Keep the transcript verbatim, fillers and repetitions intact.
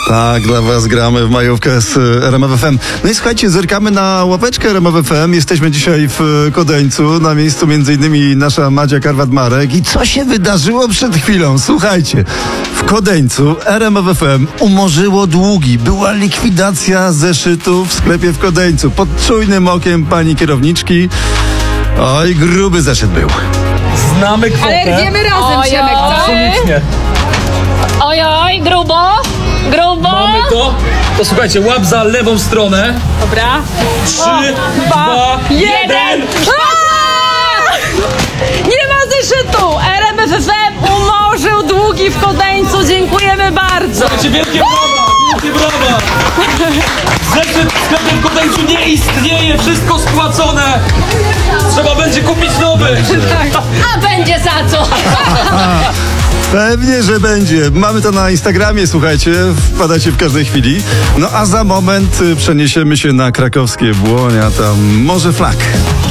Tak, dla was gramy w majówkę z R M F F M. No i słuchajcie, zerkamy na łapeczkę R M F F M. Jesteśmy dzisiaj w Kodeńcu, na miejscu między innymi nasza Madzia Karwat-Marek. I co się wydarzyło przed chwilą? Słuchajcie, w Kodeńcu R M F F M umorzyło długi. Była likwidacja zeszytów w sklepie w Kodeńcu. Pod czujnym okiem pani kierowniczki. Oj, gruby zeszyt był. Znamy kwotę. Ale wiemy razem, Oj, Przemek, co? Absolutnie. Oj, oj, grubo, grubo. Mamy to. To słuchajcie, łap za lewą stronę. Dobra. Trzy, dwa, dwa, jeden. Nie ma zeszytu! R M F F M umorzył długi w Kodeńcu. Dziękujemy bardzo. Słuchajcie, wielkie brawa, wielkie brawa. Zeszyt w sklepie w Kodeńcu nie istnieje, wszystko spłacone. Trzeba będzie kupić nowy. A będzie za co? Pewnie, że będzie. Mamy to na Instagramie, słuchajcie, wpadacie w każdej chwili. No a za moment y, przeniesiemy się na krakowskie Błonia, tam Morze Flag.